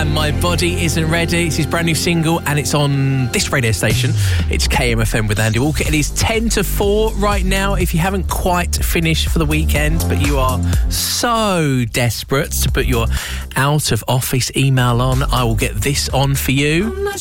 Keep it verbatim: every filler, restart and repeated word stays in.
and My Body Isn't Ready. It's his brand new single and it's on this radio station. It's K M F M with Andy Walker. It is ten to four right now. If you haven't quite finished for the weekend, but you are so desperate to put your out of office email on, I will get this on for you.